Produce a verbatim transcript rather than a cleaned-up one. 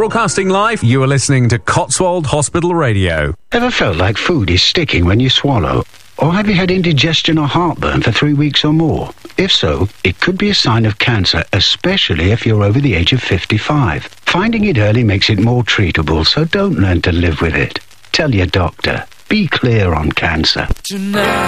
Broadcasting live, you are listening to Cotswold Hospital Radio. Ever felt like food is sticking when you swallow? Or have you had indigestion or heartburn for three weeks or more? If so, it could be a sign of cancer, especially if you're over the age of fifty-five. Finding it early makes it more treatable, so don't learn to live with it. Tell your doctor. Be clear on cancer. Tonight.